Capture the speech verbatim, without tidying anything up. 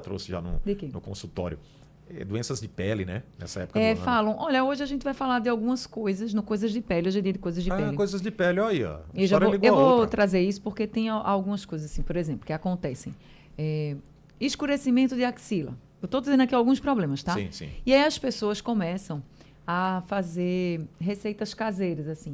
trouxe já no, no consultório. É, doenças de pele, né? Nessa época é, do ano. falam, olha, hoje a gente vai falar de algumas coisas no Coisas de Pele. Hoje é dia de Coisas de ah, Pele. coisas de pele, olha aí, ó. Eu, já vou, eu vou trazer isso porque tem algumas coisas, assim, por exemplo, que acontecem. É, escurecimento de axila. Eu estou dizendo aqui alguns problemas, tá? Sim, sim. E aí as pessoas começam a fazer receitas caseiras, assim.